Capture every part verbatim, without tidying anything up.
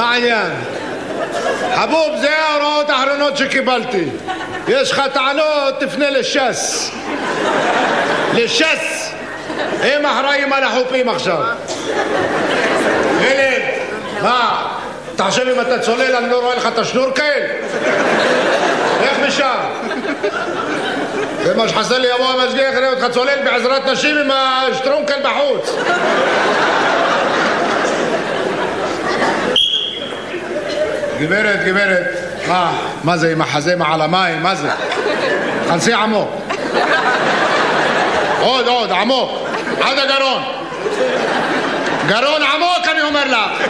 מה העניין? חבוב, זה ההוראות האחרונות שקיבלתי. יש לך טענות, תפנה לש"ס. לש"ס. הם אחראים על החופים עכשיו. ילד, מה? אתה חושב אם אתה צולל אני לא רואה לך את השנורקל? איך משם? זה מה שחסר לי, יבוא המשגיח יראה אותך צולל בעזרת נשים עם השטרונקל בחוץ. גברת, גברת, מה? מה זה עם החזה מעל המים? מה זה? חנסי עמוק. עוד, עוד, עמוק. עד הגרון. גרון עמוק אני אומר לך.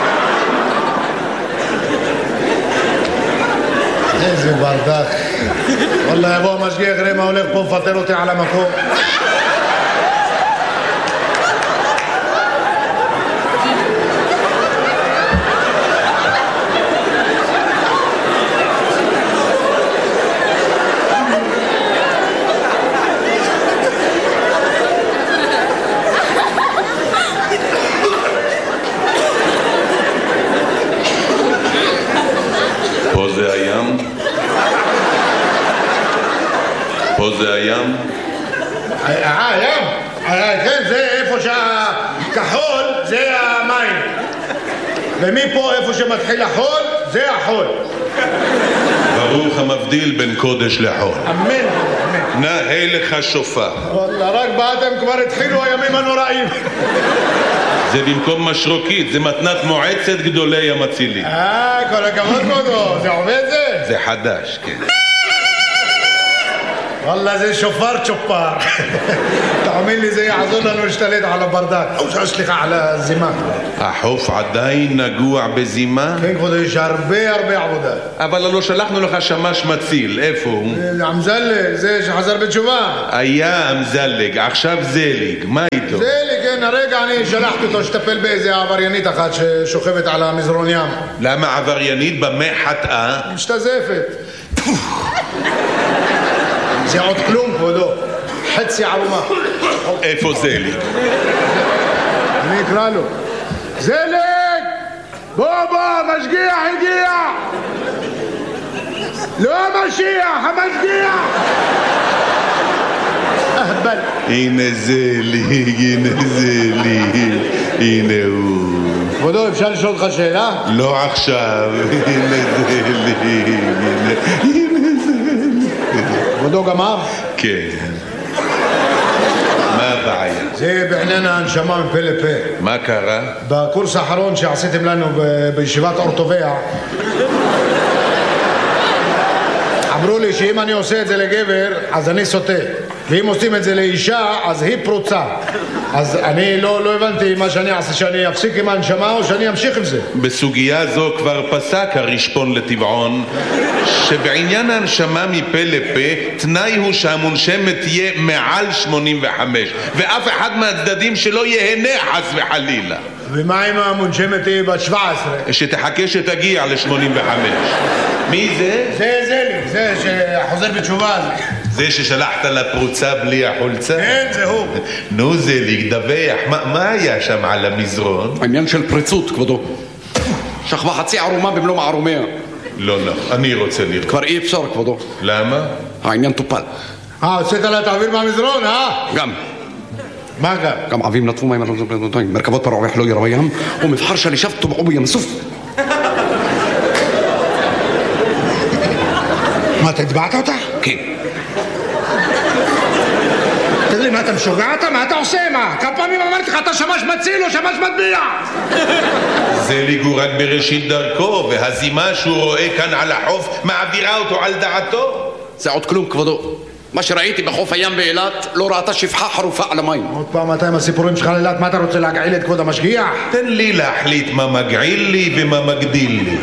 איזה ברדק. וואלה יבוא המשגיח יראה מה הולך פה מפטר אותי על המקום. פה זה הים? אה, הים? כן, זה איפה שהכחול זה המים. ומפה איפה שמתחיל החול זה החול. ברוך המבדיל בין קודש לחול. אמן, אמן. נאה לך שופר. וואלה, רק באתם כבר התחילו הימים הנוראים. זה במקום משרוקית, זה מתנת מועצת גדולי המצילים. אה, כל הכבוד כבודו, זה עובד זה? זה חדש, כן. וואלה זה שופר צ'ופר. תאמין לי זה יעזור לנו להשתלט על הברדק. או סליחה על הזימה. החוף עדיין נגוע בזימה? כן כבודו, יש הרבה הרבה עבודה. אבל לא שלחנו לך שמש מציל, איפה הוא? אמזלג, זה שחזר בתשובה. היה אמזלג, עכשיו זליג, מה איתו? זליג, כן, הרגע אני שלחתי אותו שטפל באיזה עבריינית אחת ששוכבת על המזרון ים. למה עבריינית? במה חטאה? משתזפת. זה עוד כלום כבודו, חצי ערומה. איפה זליג? אני אקרא לו. זליג! בוא בוא, משגיח הגיע! לא המשיח, המשגיח! אהבל. הנה זליג, הנה זליג, הנה הוא. כבודו, אפשר לשאול אותך שאלה? לא עכשיו, הנה זליג, הנה... כבודו גמר? כן. מה הבעיה? זה בעניין ההנשמה מפה לפה. מה קרה? בקורס האחרון שעשיתם לנו בישיבת אורטוביה אמרו לי שאם אני עושה את זה לגבר אז אני סוטה, ואם עושים את זה לאישה אז היא פרוצה. אז אני לא, לא הבנתי מה שאני אעשה, שאני אפסיק עם ההנשמה או שאני אמשיך עם זה. בסוגיה זו כבר פסק הרשפון לטבעון שבעניין ההנשמה מפה לפה תנאי הוא שהמונשמת תהיה מעל שמונים וחמש ואף אחד מהצדדים שלא יהנה חס וחלילה. ומה אם המונשמת היא בת שבע עשרה? שתחכה שתגיע ל-שמונים וחמש. מי זה? זה זה לי, זה שחוזר בתשובה. זה ששלחת לפרוצה בלי החולצה? כן, זה הוא. נו זה להגדווח, מה, מה היה שם על המזרון? העניין של פריצות, כבודו. שכבה חצי ערומה במלוא מערומיה. לא, לא, אני רוצה לראות. כבר אי אפשר, כבודו. למה? העניין טופל. אה, הוצאת לה תעביר מהמזרון, אה? גם. מה גם? גם עבים נטפו מים, מרכבות פרעוח לא ירו ים, ומבחר שלישב טובעו בים סוף. מה, אתה התבעת אותה? כן. תגיד לי, מה אתה משוגע אתה? מה אתה עושה? מה? כמה פעמים אמרתי לך, אתה שמש מציל או שמש מטביע? זליג הוא רק בראשית דרכו, והזימה שהוא רואה כאן על החוף מעבירה אותו על דעתו. זה עוד כלום, כבודו. מה שראיתי בחוף הים באילת לא ראתה שפחה חרופה על המים. עוד פעם אתה עם הסיפורים שלך לאילת, מה אתה רוצה להגעיל את כבוד המשגיח? תן לי להחליט מה מגעיל לי ומה מגדיל לי.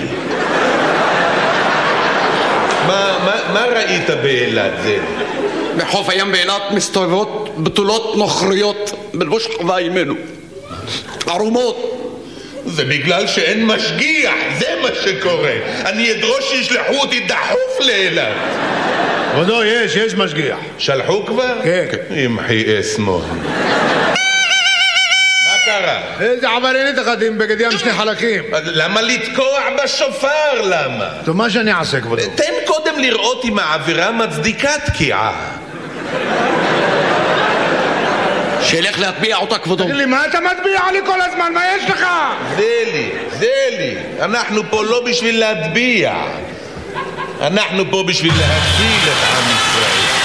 מה, מה, מה ראית באילת זה? בחוף הים באילת מסתובבות בתולות נוכריות בלבוש חווה אימנו. ערומות. זה בגלל שאין משגיח, זה מה שקורה. אני אדרוש שישלחו אותי דחוף לאילת. כבודו, יש, יש משגיח. שלחו כבר? כן. ימחי אסמו. מה קרה? איזה עבריינית אחת עם בגד ים שני חלקים. למה לתקוע בשופר? למה? טוב, מה שאני אעשה, כבודו? תן קודם לראות אם העבירה מצדיקה תקיעה. שילך להטביע אותה, כבודו. תגיד לי, מה אתה מטביע לי כל הזמן? מה יש לך? זה לי, זה לי. אנחנו פה לא בשביל להטביע. אנחנו פה בשביל להציל את עם ישראל.